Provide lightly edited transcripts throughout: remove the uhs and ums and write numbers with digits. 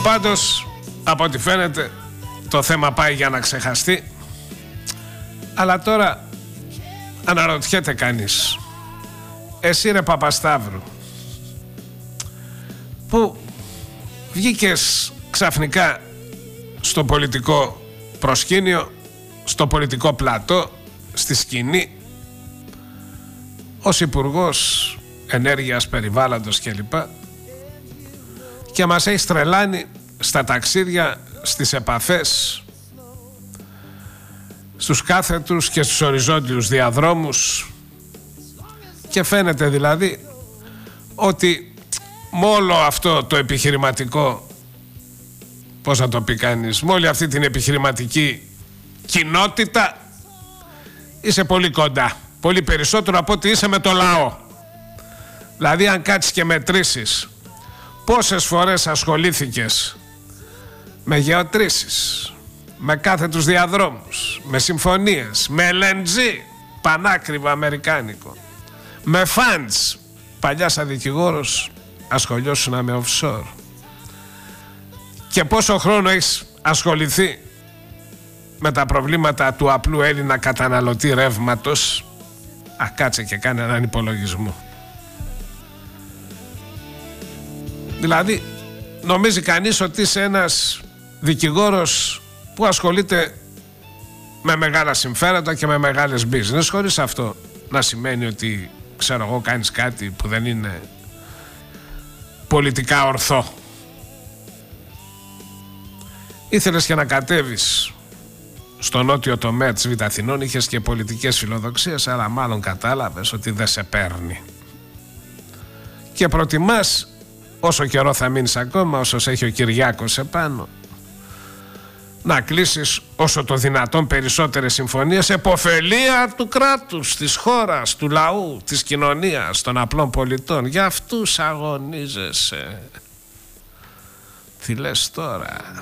Πάντως, από ό,τι φαίνεται, το θέμα πάει για να ξεχαστεί. Αλλά τώρα αναρωτιέται κανείς, εσύ ρε Παπασταύρου, που βγήκες ξαφνικά στο πολιτικό προσκήνιο, στο πολιτικό πλατό, στη σκηνή, ως Υπουργός Ενέργειας, Περιβάλλοντος κλπ, και μας έχει τρελάνει στα ταξίδια, στις επαφές, στους κάθετους και στους οριζόντιους διαδρόμους, και φαίνεται δηλαδή ότι με όλο αυτό το επιχειρηματικό, πώς να το πει κανείς, με όλη αυτή την επιχειρηματική κοινότητα είσαι πολύ κοντά, πολύ περισσότερο από ότι είσαι με το λαό. Δηλαδή αν κάτσεις και μετρήσεις πόσες φορές ασχολήθηκες με γεωτρήσεις, με κάθετους διαδρόμους, με συμφωνίες, με LNG πανάκριβο αμερικάνικο, με funds, παλιά σαν δικηγόρος ασχολιώσουνα με offshore, και πόσο χρόνο έχεις ασχοληθεί με τα προβλήματα του απλού Έλληνα καταναλωτή ρεύματος, κάτσε και κάνε έναν υπολογισμό. Δηλαδή νομίζει κανείς ότι είσαι ένας δικηγόρος που ασχολείται με μεγάλα συμφέροντα και με μεγάλες business, χωρίς αυτό να σημαίνει ότι, ξέρω εγώ, κάνεις κάτι που δεν είναι πολιτικά ορθό. Ήθελες και να κατέβεις στο νότιο τομέα της Β' Αθηνών, είχες και πολιτικές φιλοδοξίες, αλλά μάλλον κατάλαβες ότι δεν σε παίρνει και προτιμάς, όσο καιρό θα μείνεις ακόμα, όσο έχει ο Κυριάκος επάνω, να κλείσεις όσο το δυνατόν περισσότερες συμφωνίες επωφελία του κράτους, της χώρας, του λαού, της κοινωνίας, των απλών πολιτών. Για αυτούς αγωνίζεσαι. Τι λες τώρα?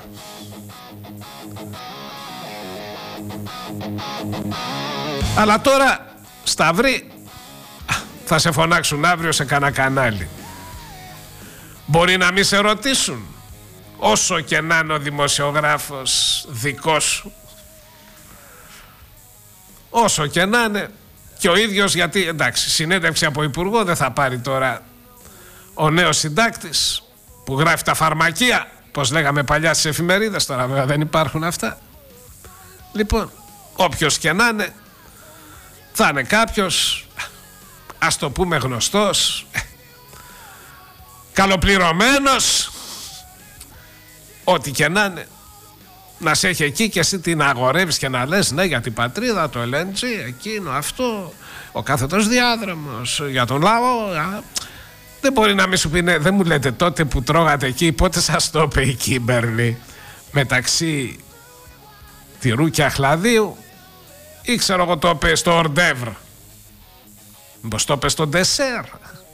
Αλλά τώρα, Σταυρή, θα σε φωνάξουν αύριο σε κανένα κανάλι. Μπορεί να μην σε ρωτήσουν, όσο και να είναι ο δημοσιογράφος δικός σου, όσο και να είναι, και ο ίδιος, γιατί εντάξει, συνέντευξη από υπουργό δεν θα πάρει τώρα ο νέος συντάκτης που γράφει τα φαρμακεία, πως λέγαμε παλιά στις εφημερίδες, τώρα βέβαια δεν υπάρχουν αυτά. Λοιπόν, όποιος και να είναι, θα είναι κάποιος, ας το πούμε γνωστός, καλοπληρωμένος, ό,τι και να είναι, να σε έχει εκεί και εσύ την αγορεύεις και να λες ναι για την πατρίδα, το LNG, εκείνο, αυτό, ο κάθετος διάδρομος, για τον λαό. Δεν μπορεί να μην σου πει ναι, δεν μου λέτε τότε που τρώγατε εκεί, πότε σας το είπε η Κίμπερλι, μεταξύ τυρού και αχλαδίου, ή ξέρω εγώ το είπε στο ορντεύρ, μήπως το είπε στο ντεσέρ,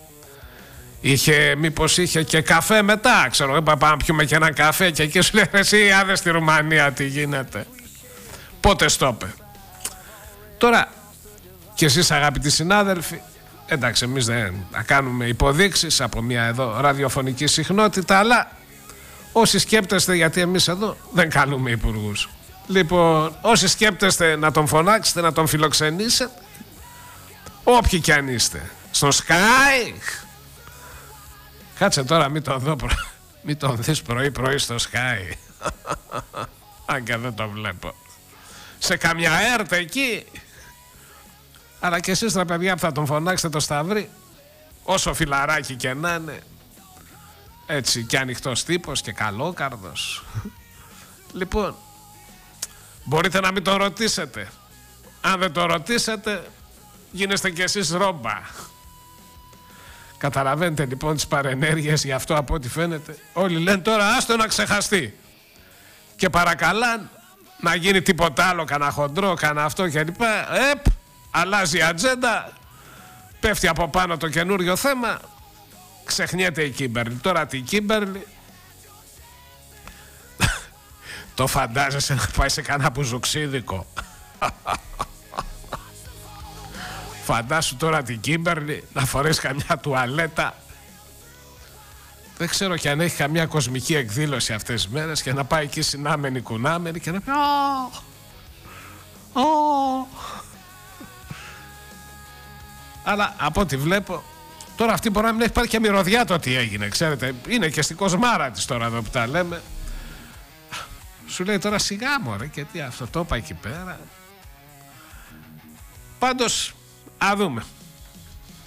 μήπως είχε και καφέ μετά, ξέρω εγώ, πάμε να πιούμε και ένα καφέ, και εκεί σου λέει εσύ άδε στη Ρουμανία τι γίνεται, πότε στο είπε. Τώρα και εσείς αγαπητοί συνάδελφοι, εντάξει, εμείς δεν θα κάνουμε υποδείξεις από μια εδώ ραδιοφωνική συχνότητα, αλλά όσοι σκέπτεστε, γιατί εμείς εδώ δεν καλούμε υπουργούς, λοιπόν, όσοι σκέπτεστε να τον φωνάξετε, να τον φιλοξενήσετε, όποιοι κι αν είστε, στο Sky, κάτσε τώρα μην τον δω, μην τον δεις πρωί στο Sky, αν και δεν το βλέπω, σε καμιά έρτα εκεί. Αλλά και εσείς τα παιδιά που θα τον φωνάξετε το Σταυρί, όσο φιλαράκι και να είναι, έτσι, και ανοιχτός τύπος και καλόκαρδος, λοιπόν, μπορείτε να μην τον ρωτήσετε. Αν δεν τον ρωτήσετε, γίνεστε κι εσείς ρόμπα. Καταλαβαίνετε λοιπόν τις παρενέργειες, γι' αυτό από ό,τι φαίνεται όλοι λένε τώρα άστο να ξεχαστεί, και παρακαλάν να γίνει τίποτα άλλο, κανένα χοντρό, κανένα αυτό κλπ. Αλλάζει η ατζέντα, πέφτει από πάνω το καινούριο θέμα, ξεχνιέται η Κίμπερλι. Τώρα την Κίμπερλι το φαντάζεσαι να πάει σε κανένα μπουζουξίδικο? Φαντάσου τώρα την Κίμπερλι να φορέσει καμιά τουαλέτα Δεν ξέρω και αν έχει καμιά κοσμική εκδήλωση αυτές τις μέρες και να πάει εκεί συνάμενη κουνάμενη και να πει Αλλά από ό,τι βλέπω, τώρα αυτή μπορεί να μην έχει πάρει και μυρωδιά το τι έγινε, ξέρετε. Είναι και στην κοσμάρα της τώρα εδώ που τα λέμε. Σου λέει τώρα σιγά μωρέ, και τι αυτό το είπα εκεί πέρα. Πάντως, α δούμε.